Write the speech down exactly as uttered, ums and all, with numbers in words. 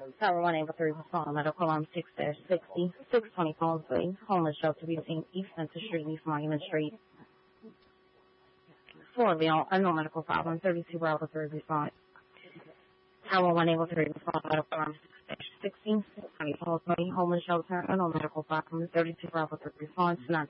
Tower one able to respond. Medical alarm six sixty, six twenty Collinsway. Homeless shelter to be seen East Center Street, East Monument Street. Four Leon, unknown medical problem, thirty-two Bravo three response. Tower one able to respond. Medical alarm six sixty, six twenty Collinsway. Homeless shelter, unknown medical problem, thirty-two Bravo three response. Not